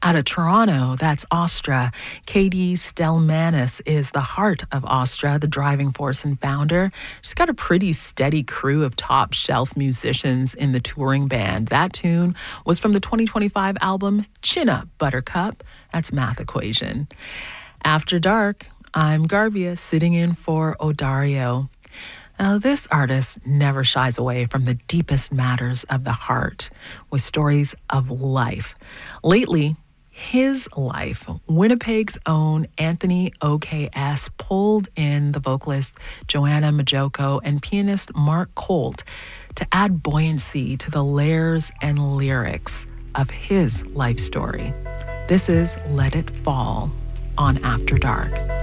Out of Toronto, that's Austra. Katie Stelmanis is the heart of Austra, the driving force and founder. She's got a pretty steady crew of top shelf musicians in the touring band. That tune was from the 2025 album Chin Up Buttercup. That's Math Equation. After Dark, I'm Garvia, sitting in for Odario. Now, this artist never shies away from the deepest matters of the heart with stories of life. Lately, his life, Winnipeg's own Anthony O.K.S. pulled in the vocalist Joanna Majoko and pianist Mark Colt to add buoyancy to the layers and lyrics of his life story. This is Let It Fall on After Dark.